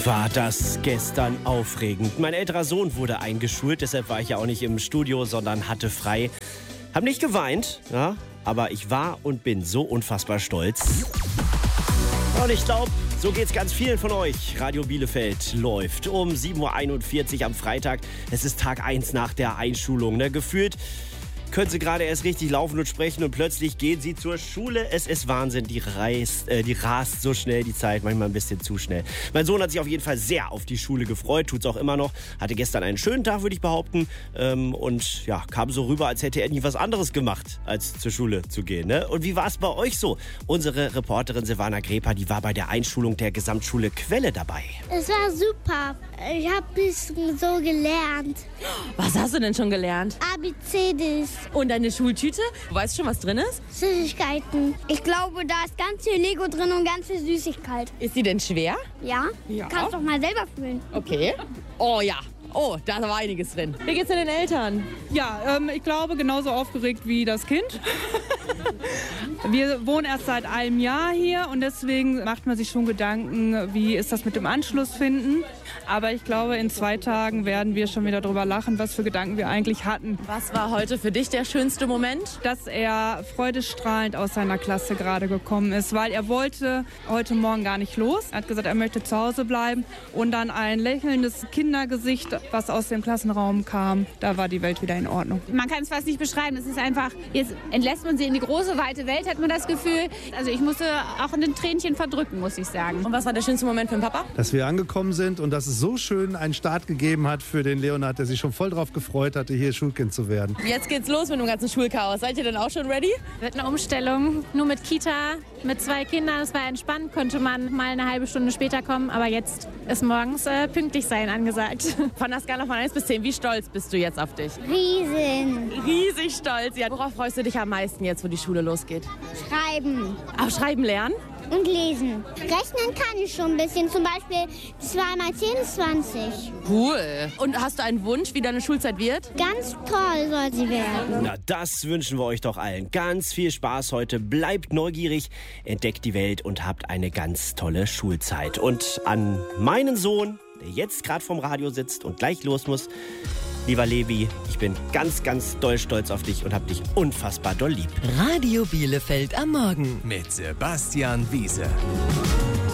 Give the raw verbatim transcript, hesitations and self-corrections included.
War das gestern aufregend. Mein älterer Sohn wurde eingeschult, deshalb war ich ja auch nicht im Studio, sondern hatte frei. Hab nicht geweint, ja, aber ich war und bin so unfassbar stolz. Und ich glaube, so geht's ganz vielen von euch. Radio Bielefeld läuft um sieben Uhr einundvierzig am Freitag. Es ist Tag eins nach der Einschulung. Ne? Gefühlt können sie gerade erst richtig laufen und sprechen und plötzlich gehen sie zur Schule. Es ist Wahnsinn, die, reist, äh, die rast so schnell die Zeit, manchmal ein bisschen zu schnell. Mein Sohn hat sich auf jeden Fall sehr auf die Schule gefreut, tut's auch immer noch. Hatte gestern einen schönen Tag, würde ich behaupten. Ähm, und ja, kam so rüber, als hätte er nie was anderes gemacht, als zur Schule zu gehen. Ne? Und wie war es bei euch so? Unsere Reporterin Silvana Greper, die war bei der Einschulung der Gesamtschule Quelle dabei. Es war super. Ich habe ein bisschen so gelernt. Was hast du denn schon gelernt? A B C Ds. Und deine Schultüte? Du weißt schon, was drin ist? Süßigkeiten. Ich glaube, da ist ganz viel Lego drin und ganz viel Süßigkeit. Ist sie denn schwer? Ja? Ja. Kannst doch mal selber fühlen. Okay. Oh ja. Oh, da war einiges drin. Wie geht's denn den Eltern? Ja, ähm, ich glaube, genauso aufgeregt wie das Kind. Wir wohnen erst seit einem Jahr hier und deswegen macht man sich schon Gedanken, wie ist das mit dem Anschluss finden. Aber ich glaube, in zwei Tagen werden wir schon wieder drüber lachen, was für Gedanken wir eigentlich hatten. Was war heute für dich der schönste Moment? Dass er freudestrahlend aus seiner Klasse gerade gekommen ist, weil er wollte heute Morgen gar nicht los. Er hat gesagt, er möchte zu Hause bleiben und dann ein lächelndes Kindergesicht, was aus dem Klassenraum kam. Da war die Welt wieder in Ordnung. Man kann es fast nicht beschreiben. Es ist einfach, jetzt entlässt man sie in die große, weite Welt, hat man das Gefühl. Also ich musste auch ein Tränchen verdrücken, muss ich sagen. Und was war der schönste Moment für den Papa? Dass wir angekommen sind und dass es so schön einen Start gegeben hat für den Leonhard, der sich schon voll drauf gefreut hatte, hier Schulkind zu werden. Jetzt geht's los mit dem ganzen Schulchaos. Seid ihr denn auch schon ready? Wird eine Umstellung, nur mit Kita, mit zwei Kindern. Es war entspannt, konnte man mal eine halbe Stunde später kommen, aber jetzt ist morgens äh, pünktlich sein angesagt. Von der Skala von eins bis zehn, wie stolz bist du jetzt auf dich? Riesen. Riesig stolz. Ja, worauf freust du dich am meisten jetzt, wo die Schule losgeht? Schreiben Auf Schreiben lernen? und lesen. Rechnen kann ich schon ein bisschen. Zum Beispiel zwei mal zehn ist zwanzig. Cool. Und hast du einen Wunsch, wie deine Schulzeit wird? Ganz toll soll sie werden. Na, das wünschen wir euch doch allen. Ganz viel Spaß heute. Bleibt neugierig, entdeckt die Welt und habt eine ganz tolle Schulzeit. Und an meinen Sohn, der jetzt gerade vorm Radio sitzt und gleich los muss, lieber Levi, ich bin ganz, ganz doll stolz auf dich und hab dich unfassbar doll lieb. Radio Bielefeld am Morgen mit Sebastian Wiese.